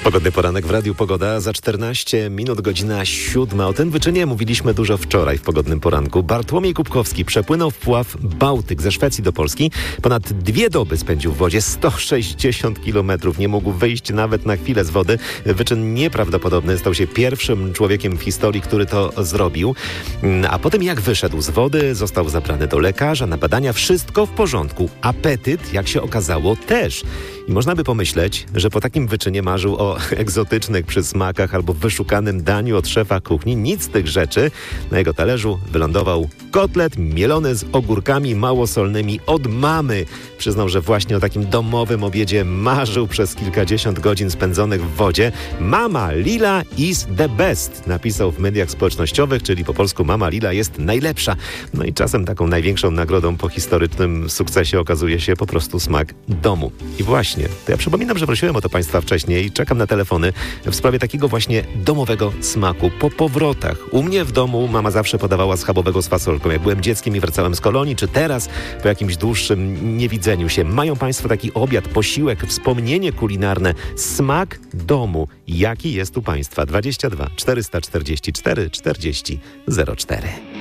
Pogodny poranek w Radiu Pogoda. Za 14 minut godzina 7. O tym wyczynie mówiliśmy dużo wczoraj w Pogodnym Poranku. Bartłomiej Kubkowski przepłynął wpław Bałtyk ze Szwecji do Polski. Ponad 2 doby spędził w wodzie, 160 kilometrów. Nie mógł wyjść nawet na chwilę z wody. Wyczyn nieprawdopodobny. Stał się pierwszym człowiekiem w historii, który to zrobił. A potem jak wyszedł z wody, został zabrany do lekarza na badania. Wszystko w porządku. Apetyt, jak się okazało, też. I można by pomyśleć, że po takim wyczynie marzył o egzotycznych przysmakach albo wyszukanym daniu od szefa kuchni. Nic z tych rzeczy. Na jego talerzu wylądował kotlet mielony z ogórkami małosolnymi od mamy. Przyznał, że właśnie o takim domowym obiedzie marzył przez kilkadziesiąt godzin spędzonych w wodzie. Mama Lila is the best, napisał w mediach społecznościowych, czyli po polsku Mama Lila jest najlepsza. No i czasem taką największą nagrodą po historycznym sukcesie okazuje się po prostu smak domu. I właśnie, to ja przypominam, że prosiłem o to Państwa wcześniej i czekam na telefony w sprawie takiego właśnie domowego smaku po powrotach. U mnie w domu mama zawsze podawała schabowego z fasolką. Jak byłem dzieckiem i wracałem z kolonii, czy teraz po jakimś dłuższym niewidzeniu się. Mają Państwo taki obiad, posiłek, wspomnienie kulinarne, smak domu. Jaki jest u Państwa? 22 444 40 04.